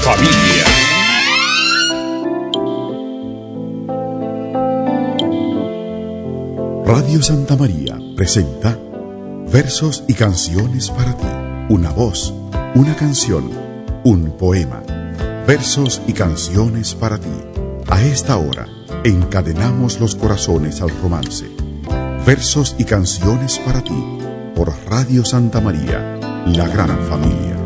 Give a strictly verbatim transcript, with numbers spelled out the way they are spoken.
familia. Radio Santa María presenta Versos y canciones para ti. Una voz, una canción, un poema. Versos y canciones para ti. A esta hora, encadenamos los corazones al romance. Versos y canciones para ti, por Radio Santa María, la gran familia.